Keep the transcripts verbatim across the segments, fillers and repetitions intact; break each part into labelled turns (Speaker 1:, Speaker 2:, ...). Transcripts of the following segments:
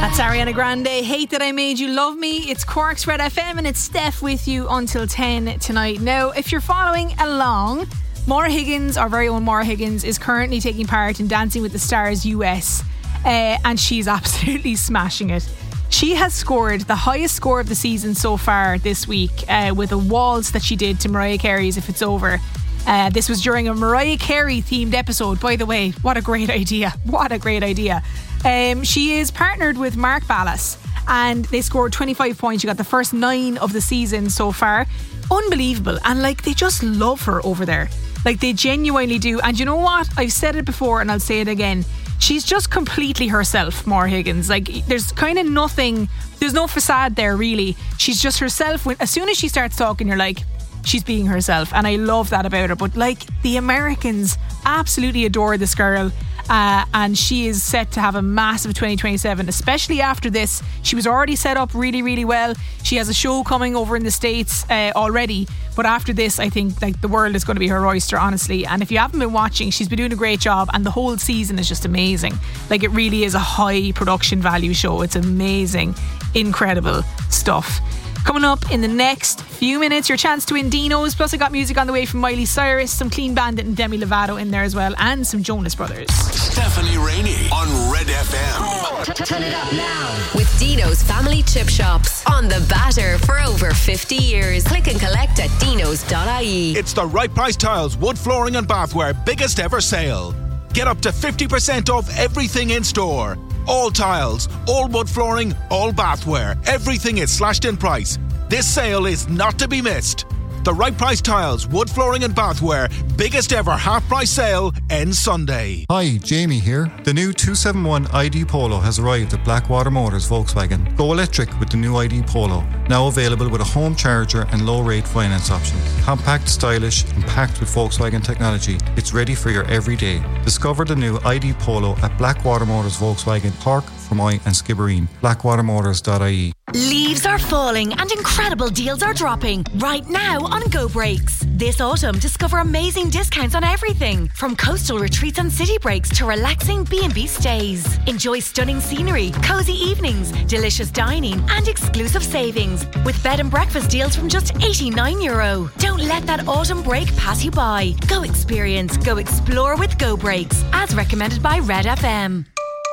Speaker 1: That's Ariana Grande, Hate That I Made You Love Me. It's Cork's Red F M and it's Steph with you until ten tonight. Now, if you're following along, Maura Higgins, our very own Maura Higgins, is currently taking part in Dancing with the Stars U S uh, and she's absolutely smashing it. She has scored the highest score of the season so far this week uh, with a waltz that she did to Mariah Carey's If It's Over. Uh, this was during a Mariah Carey themed episode. By the way, what a great idea. What a great idea. Um, she is partnered with Mark Ballas and they scored twenty-five points. She got the first nine of the season so far. Unbelievable. And like, they just love her over there. Like, they genuinely do. And you know what? I've said it before and I'll say it again. She's just completely herself, Maura Higgins. Like, there's kind of nothing, there's no facade there really. She's just herself. When, as soon as she starts talking, you're like, she's being herself, and I love that about her. But like, the Americans absolutely adore this girl, uh, and she is set to have a massive twenty twenty-seven, especially after this. She was already set up really really well. She has a show coming over in the States uh, already, but after this I think like the world is going to be her oyster, honestly. And if you haven't been watching, she's been doing a great job, and the whole season is just amazing. Like, it really is a high production value show. It's amazing, incredible stuff. Coming up in the next few minutes, your chance to win Dino's. Plus I got music on the way from Miley Cyrus, some Clean Bandit and Demi Lovato in there as well, and some Jonas Brothers.
Speaker 2: Stephanie Rainey on Red F M.
Speaker 3: Turn it up now with Dino's Family Chip Shops. On the batter for over fifty years. Click and collect at dinos dot I E.
Speaker 4: It's the Right Price Tiles Wood Flooring and Bathware biggest ever sale. Get up to fifty percent off everything in store. All tiles, all wood flooring, all bathware. Everything is slashed in price. This sale is not to be missed. The Right Price Tiles, Wood Flooring and Bathware biggest ever half price sale ends Sunday.
Speaker 5: Hi, Jamie here. The new two seventy-one I D Polo has arrived at Blackwater Motors Volkswagen. Go electric with the new I D Polo. Now available with a home charger and low rate finance options. Compact, stylish and packed with Volkswagen technology. It's ready for your everyday. Discover the new I D Polo at Blackwater Motors Volkswagen, Cork, Fermoy and Skibbereen. blackwater motors dot I E.
Speaker 6: Leaves are falling and incredible deals are dropping right now on Go Breaks. This autumn, discover amazing discounts on everything from coastal retreats and city breaks to relaxing B and B stays. Enjoy stunning scenery, cozy evenings, delicious dining and exclusive savings with bed and breakfast deals from just eighty-nine euro. Don't let that autumn break pass you by. Go experience, go explore with Go Breaks, as recommended by Red F M.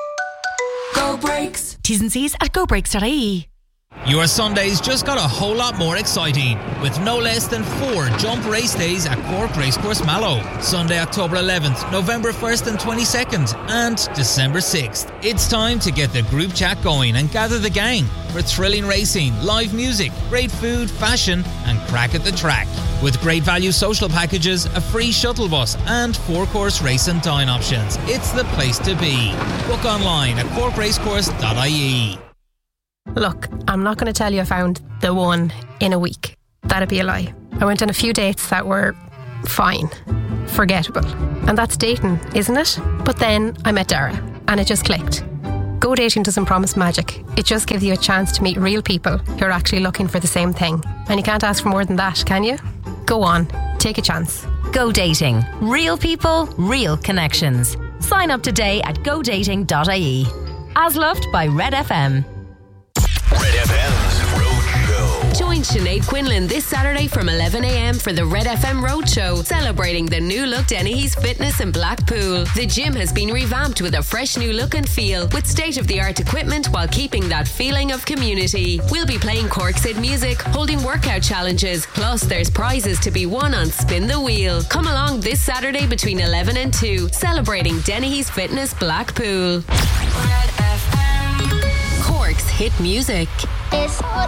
Speaker 6: Go Breaks. T's and C's at go breaks dot I E.
Speaker 7: Your Sundays just got a whole lot more exciting with no less than four jump race days at Cork Racecourse Mallow. Sunday, October eleventh, November first and twenty-second and December sixth. It's time to get the group chat going and gather the gang for thrilling racing, live music, great food, fashion and crack at the track. With great value social packages, a free shuttle bus and four-course race and dine options. It's the place to be. Book online at cork racecourse dot I E.
Speaker 8: Look, I'm not going to tell you I found the one in a week. That'd be a lie. I went on a few dates that were fine, forgettable. And that's dating, isn't it? But then I met Dara and it just clicked. Go Dating doesn't promise magic. It just gives you a chance to meet real people who are actually looking for the same thing. And you can't ask for more than that, can you? Go on, take a chance.
Speaker 6: Go Dating. Real people, real connections. Sign up today at go dating dot I E. As loved by Red F M.
Speaker 2: Red F M's Road Show.
Speaker 3: Join Sinead Quinlan this Saturday from eleven a.m. for the Red F M Road Show, celebrating the new look Dennehy's Fitness in Blackpool. The gym has been revamped with a fresh new look and feel, with state-of-the-art equipment while keeping that feeling of community. We'll be playing Cork's Hit music, holding workout challenges, plus there's prizes to be won on Spin the Wheel. Come along this Saturday between eleven and two, celebrating Dennehy's Fitness Blackpool. Red F M. Cork's Hit music.